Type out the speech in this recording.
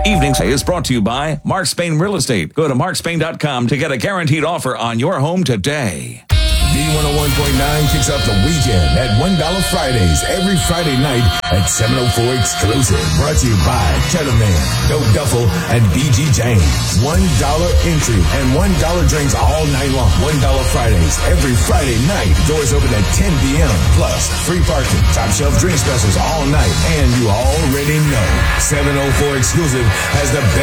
Evenings is brought to you by Mark Spain Real Estate. Go to markspain.com to get a guaranteed offer on your home today. B101.9 kicks off the weekend at $1 Fridays every Friday night at 704 Exclusive. Brought to you by Cheddar Man, Dope Duffel, and BG James. $1 entry and $1 drinks all night long. $1 Fridays every Friday night. Doors open at 10 p.m. Plus free parking, top shelf drink specials all night. And you already know 704 Exclusive has the best